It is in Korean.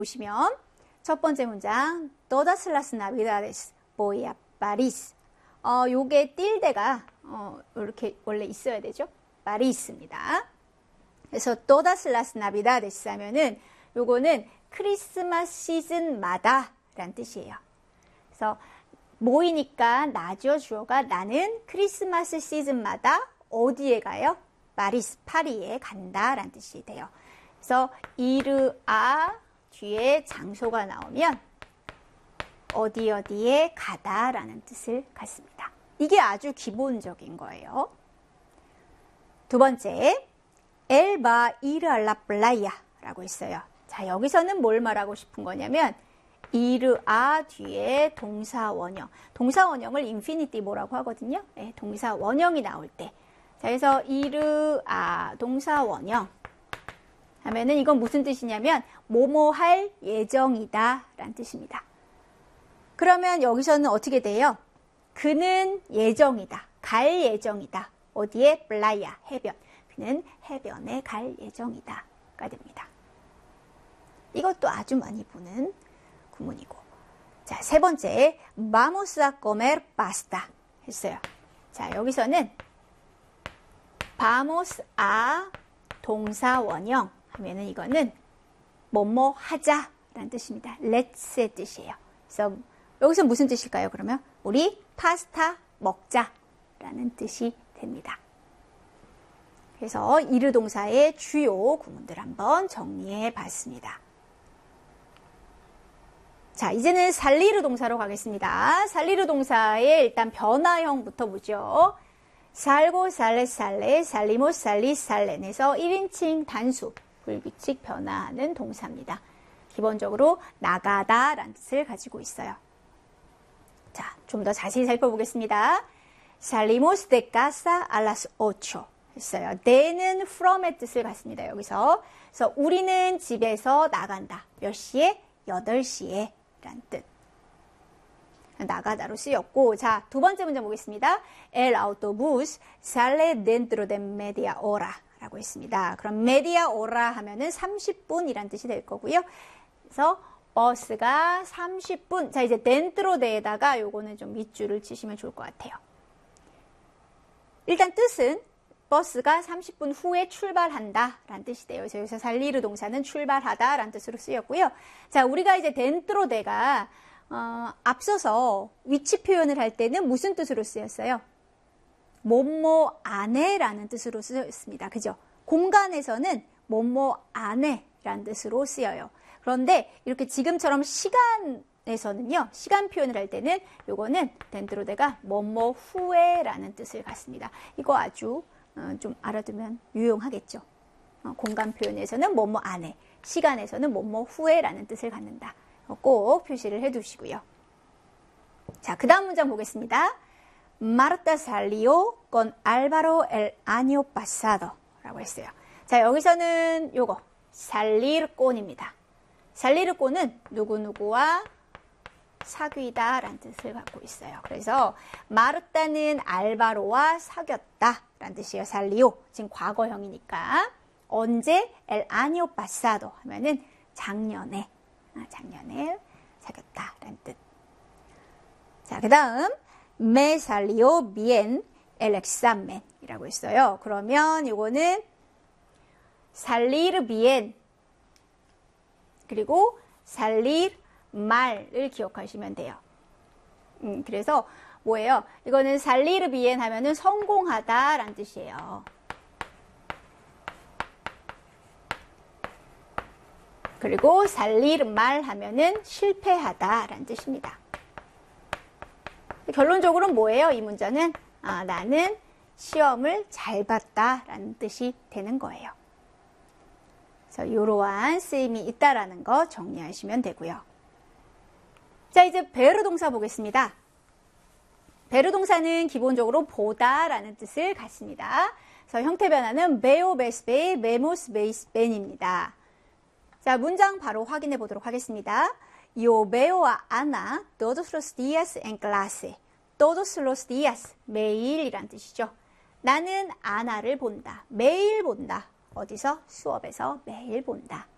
보시면 첫 번째 문장 Todas las navidades voy a París. 요게 틸데가 이렇게 원래 있어야 되죠. 파리스입니다. 그래서 Todas las navidades 하면은 요거는 크리스마스 시즌마다 라는 뜻이에요. 그래서 모이니까 나죠. 주어가 나는 크리스마스 시즌마다 어디에 가요? 파리스, 파리에 간다 라는 뜻이 돼요. 그래서 이르아 뒤에 장소가 나오면 어디에 가다 라는 뜻을 갖습니다. 이게 아주 기본적인 거예요. 두 번째, él va a ir a la playa 라고 있어요. 자, 여기서는 뭘 말하고 싶은 거냐면 이르아 뒤에 동사 원형. 동사 원형을 인피니티 뭐라고 하거든요. 네, 동사 원형이 나올 때. 자, 그래서 이르아 동사 원형 하면은 이건 무슨 뜻이냐면 뭐뭐 할 예정이다 라는 뜻입니다. 그러면 여기서는 어떻게 돼요? 그는 예정이다. 갈 예정이다. 어디에? 플라야, 해변. 그는 해변에 갈 예정이다가 됩니다. 이것도 아주 많이 보는 구문이고. 자, 세 번째, vamos a comer pasta 했어요. 자, 여기서는 vamos a 동사 원형 하면은 이거는 뭐뭐 하자라는 뜻입니다. let's 뜻이에요. 그래서 여기서 무슨 뜻일까요? 그러면 우리 파스타 먹자라는 뜻이 됩니다. 그래서 이르 동사의 주요 구문들 한번 정리해 봤습니다. 자, 이제는 살리르 동사로 가겠습니다. 살리르 동사의 일단 변화형부터 보죠. 살고, 살레, 살레, 살리모, 살리, 살렌에서 1인칭 단수, 불규칙 변화하는 동사입니다. 기본적으로 나가다 라는 뜻을 가지고 있어요. 자, 좀 더 자세히 살펴보겠습니다. Salimos de casa a las 8 했어요. de는 from의 뜻을 갖습니다. 여기서. 그래서 우리는 집에서 나간다. 몇 시에? 8시에 라는 뜻. 나가다로 쓰였고, 자, 두 번째 문장 보겠습니다. El autobús sale dentro de media hora 라고 했습니다. 그럼 media hora 하면은 30분이란 뜻이 될 거고요. 그래서 버스가 30분. 자, 이제 dentro de에다가 요거는 좀 밑줄을 치시면 좋을 것 같아요. 일단 뜻은 버스가 30분 후에 출발한다 라는 뜻이 돼요. 그래서 여기서 살리르 동사는 출발하다 라는 뜻으로 쓰였고요. 자, 우리가 이제 dentro de가 앞서서 위치 표현을 할 때는 무슨 뜻으로 쓰였어요? 뭐뭐 안에 라는 뜻으로 쓰였습니다. 그죠? 공간에서는 뭐뭐 안에 라는 뜻으로 쓰여요. 그런데 이렇게 지금처럼 시간에서는요, 시간 표현을 할 때는 요거는 dentro de가 뭐뭐 후에 라는 뜻을 갖습니다. 이거 아주 좀 알아두면 유용하겠죠. 공간 표현에서는 뭐뭐 안에, 시간에서는 뭐뭐 후에 라는 뜻을 갖는다. 꼭 표시를 해두시고요. 자, 그 다음 문장 보겠습니다. Marta salió con Álvaro el año pasado 라고 했어요. 자, 여기서는 요거 salir con입니다. salir con은 누구누구와 사귀다 라는 뜻을 갖고 있어요. 그래서 마르타는 알바로와 사귀었다 라는 뜻이에요. 살리오. 지금 과거형이니까. 언제? el año pasado 하면은 작년에 사귀었다 라는 뜻. 자, 그 다음 me salió bien el examen 이라고 했어요. 그러면 이거는 salir bien 그리고 salir mal을 기억하시면 돼요. 그래서 뭐예요? 이거는 salir bien 하면은 성공하다 라는 뜻이에요. 그리고 salir mal 하면은 실패하다 라는 뜻입니다. 결론적으로는 뭐예요? 이 문장은 나는 시험을 잘 봤다 라는 뜻이 되는 거예요. 그래서 이러한 쓰임이 있다라는 거 정리하시면 되고요. 자, 이제 베르 동사 보겠습니다. 베르 동사는 기본적으로 보다 라는 뜻을 갖습니다. 그래서 형태 변화는 veo, ves, ve, vemos, veis, ven입니다. 자, 문장 바로 확인해 보도록 하겠습니다. Yo veo a Ana todos los días en clase. todos los días, 매일이란 뜻이죠. 나는 아나를 본다. 매일 본다. 어디서? 수업에서 매일 본다.